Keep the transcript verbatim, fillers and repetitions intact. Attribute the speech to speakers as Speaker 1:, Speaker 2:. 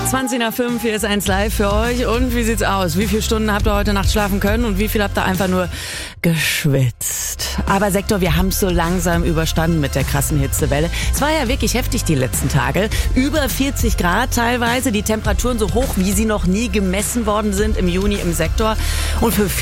Speaker 1: zwanzig nach fünf, hier ist eins live für euch. Und wie sieht's aus? Wie viele Stunden habt ihr heute Nacht schlafen können und wie viel habt ihr einfach nur geschwitzt? Aber Sektor, wir haben es so langsam überstanden mit der krassen Hitzewelle. Es war ja wirklich heftig die letzten Tage. Über vierzig Grad teilweise, die Temperaturen so hoch, wie sie noch nie gemessen worden sind im Juni im Sektor. Und für